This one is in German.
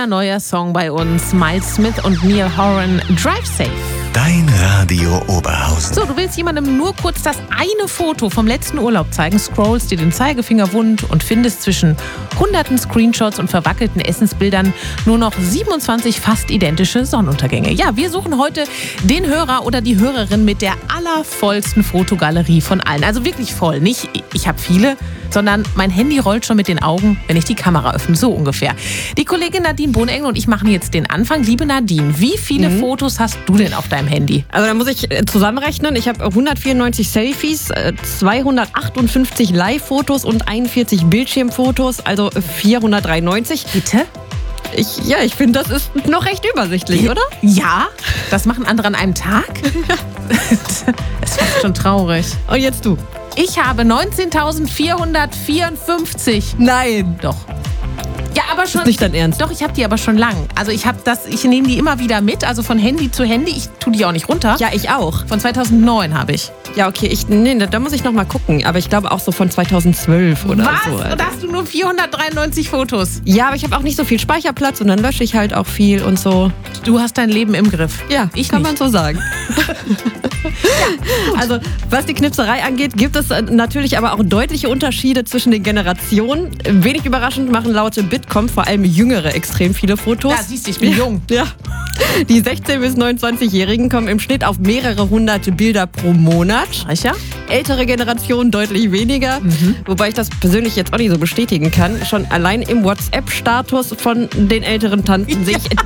wunderschöner neuer Song bei uns. Miles Smith und Neil Horan, Drive Safe. Dein Radio Oberhausen. So, du willst jemandem nur kurz das eine Foto vom letzten Urlaub zeigen, scrollst dir den Zeigefinger wund und findest zwischen hunderten Screenshots und verwackelten Essensbildern nur noch 27 fast identische Sonnenuntergänge. Ja, wir suchen heute den Hörer oder die Hörerin mit der allervollsten Fotogalerie von allen. Also wirklich voll. Nicht, ich habe viele, sondern mein Handy rollt schon mit den Augen, wenn ich die Kamera öffne. So ungefähr. Die Kollegin Nadine Bohnengel und ich machen jetzt den Anfang. Liebe Nadine, wie viele Fotos hast du denn auf deinem Handy? Also da muss ich zusammenrechnen. Ich habe 194 Selfies, 258 Live-Fotos und 41 Bildschirmfotos, also 493. Bitte? Ich finde, das ist noch recht übersichtlich, oder? Ja, das machen andere an einem Tag. Es ist fast schon traurig. Und jetzt du. Ich habe 19.454. Nein. Doch. Ja, aber schon. Ist nicht dein Ernst? Doch, ich habe die aber schon lang. Also ich nehme die immer wieder mit, also von Handy zu Handy. Ich tue die auch nicht runter. Ja, ich auch. Von 2009 habe ich. Ja, okay, da muss ich noch mal gucken. Aber ich glaube auch so von 2012 oder Was? so. Und da hast du nur 493 Fotos. Ja, aber ich habe auch nicht so viel Speicherplatz und dann lösche ich halt auch viel und so. Du hast dein Leben im Griff. Ja, ich kann nicht. man so sagen. Also, was die Knipserei angeht, gibt es natürlich aber auch deutliche Unterschiede zwischen den Generationen. Wenig überraschend machen laut Bitkom vor allem Jüngere extrem viele Fotos. Ja, siehst du, ich bin jung. Ja. Die 16- bis 29-Jährigen kommen im Schnitt auf mehrere hunderte Bilder pro Monat. Sicher? Ältere Generationen deutlich weniger. Wobei ich das persönlich jetzt auch nicht so bestätigen kann. Schon allein im WhatsApp-Status von den älteren Tanten sehe ich